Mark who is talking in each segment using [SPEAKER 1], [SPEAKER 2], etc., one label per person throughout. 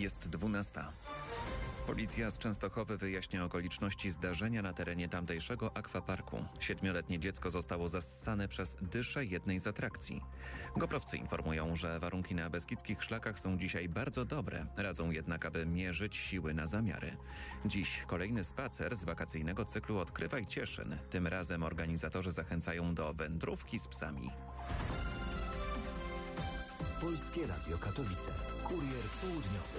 [SPEAKER 1] Jest 12. Policja z Częstochowy wyjaśnia okoliczności zdarzenia na terenie tamtejszego akwaparku. 7-letnie dziecko zostało zassane przez dyszę jednej z atrakcji. Goprowcy informują, że warunki na beskidzkich szlakach są dzisiaj bardzo dobre. Radzą jednak, aby mierzyć siły na zamiary. Dziś kolejny spacer z wakacyjnego cyklu Odkrywaj Cieszyn. Tym razem organizatorzy zachęcają do wędrówki z psami.
[SPEAKER 2] Polskie Radio Katowice. Kurier południowy.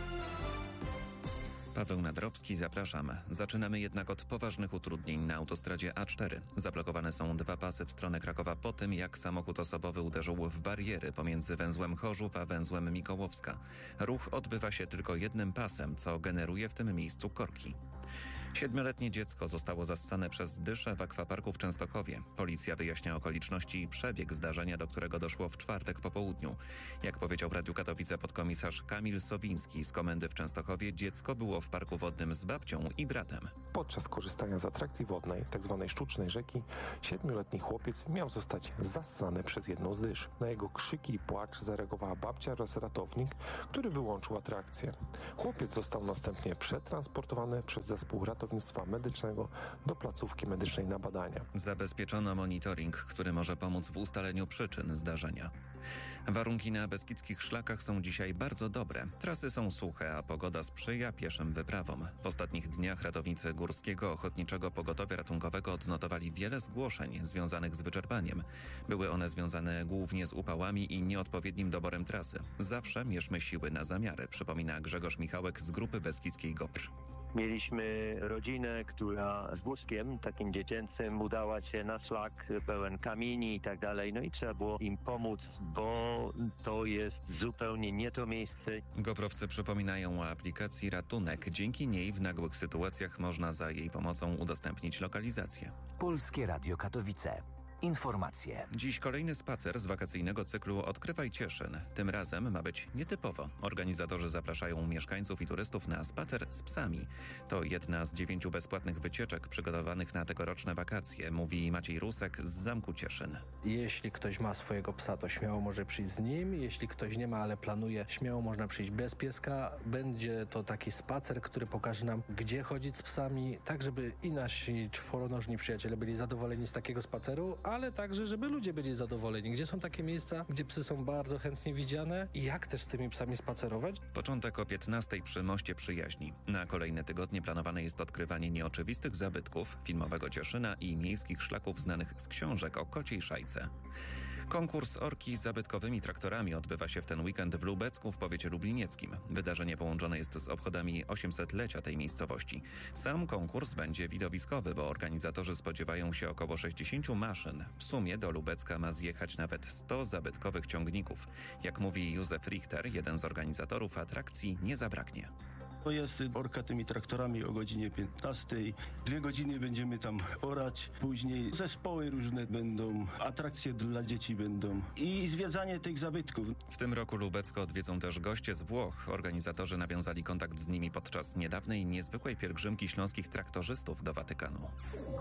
[SPEAKER 1] Paweł Nadrowski, zapraszam. Zaczynamy jednak od poważnych utrudnień na autostradzie A4. Zablokowane są 2 pasy w stronę Krakowa po tym, jak samochód osobowy uderzył w bariery pomiędzy węzłem Chorzów a węzłem Mikołowska. Ruch odbywa się tylko jednym pasem, co generuje w tym miejscu korki. 7-letnie dziecko zostało zassane przez dyszę w akwaparku w Częstochowie. Policja wyjaśnia okoliczności i przebieg zdarzenia, do którego doszło w czwartek po południu. Jak powiedział w Radiu Katowice podkomisarz Kamil Sowiński z komendy w Częstochowie, dziecko było w parku wodnym z babcią i bratem.
[SPEAKER 3] Podczas korzystania z atrakcji wodnej, tzw. sztucznej rzeki, 7-letni chłopiec miał zostać zassany przez jedną z dysz. Na jego krzyki i płacz zareagowała babcia oraz ratownik, który wyłączył atrakcję. Chłopiec został następnie przetransportowany przez zespół ratownictwa medycznego do placówki medycznej na badania.
[SPEAKER 1] Zabezpieczono monitoring, który może pomóc w ustaleniu przyczyn zdarzenia. Warunki na beskidzkich szlakach są dzisiaj bardzo dobre. Trasy są suche, a pogoda sprzyja pieszym wyprawom. W ostatnich dniach ratownicy Górskiego Ochotniczego Pogotowia Ratunkowego odnotowali wiele zgłoszeń związanych z wyczerpaniem. Były one związane głównie z upałami i nieodpowiednim doborem trasy. Zawsze mierzmy siły na zamiary, przypomina Grzegorz Michałek z grupy beskidzkiej GOPR.
[SPEAKER 4] Mieliśmy rodzinę, która z wózkiem takim dziecięcym udała się na szlak pełen kamieni i tak dalej. No i trzeba było im pomóc, bo to jest zupełnie nie to miejsce.
[SPEAKER 1] Goprowcy przypominają o aplikacji Ratunek. Dzięki niej w nagłych sytuacjach można za jej pomocą udostępnić lokalizację.
[SPEAKER 2] Polskie Radio Katowice. Informacje.
[SPEAKER 1] Dziś kolejny spacer z wakacyjnego cyklu Odkrywaj Cieszyn. Tym razem ma być nietypowo. Organizatorzy zapraszają mieszkańców i turystów na spacer z psami. To jedna z 9 bezpłatnych wycieczek przygotowanych na tegoroczne wakacje, mówi Maciej Rusek z Zamku Cieszyn.
[SPEAKER 5] Jeśli ktoś ma swojego psa, to śmiało może przyjść z nim. Jeśli ktoś nie ma, ale planuje, śmiało można przyjść bez pieska. Będzie to taki spacer, który pokaże nam, gdzie chodzić z psami, tak żeby i nasi czworonożni przyjaciele byli zadowoleni z takiego spaceru, ale także, żeby ludzie byli zadowoleni. Gdzie są takie miejsca, gdzie psy są bardzo chętnie widziane i jak też z tymi psami spacerować?
[SPEAKER 1] Początek o 15:00 przy Moście Przyjaźni. Na kolejne tygodnie planowane jest odkrywanie nieoczywistych zabytków, filmowego Cieszyna i miejskich szlaków znanych z książek o kociej szajce. Konkurs orki z zabytkowymi traktorami odbywa się w ten weekend w Lubecku w powiecie lublinieckim. Wydarzenie połączone jest z obchodami 800-lecia tej miejscowości. Sam konkurs będzie widowiskowy, bo organizatorzy spodziewają się około 60 maszyn. W sumie do Lubecka ma zjechać nawet 100 zabytkowych ciągników. Jak mówi Józef Richter, jeden z organizatorów atrakcji, nie zabraknie.
[SPEAKER 6] To jest orka tymi traktorami o godzinie 15:00. 2 godziny będziemy tam orać. Później zespoły różne będą, atrakcje dla dzieci będą i zwiedzanie tych zabytków.
[SPEAKER 1] W tym roku Lubecko odwiedzą też goście z Włoch. Organizatorzy nawiązali kontakt z nimi podczas niedawnej niezwykłej pielgrzymki śląskich traktorzystów do Watykanu.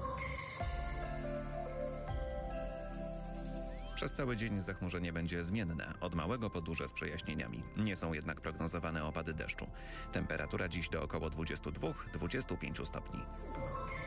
[SPEAKER 1] Przez cały dzień zachmurzenie będzie zmienne, od małego po duże z przejaśnieniami. Nie są jednak prognozowane opady deszczu. Temperatura dziś do około 22-25 stopni.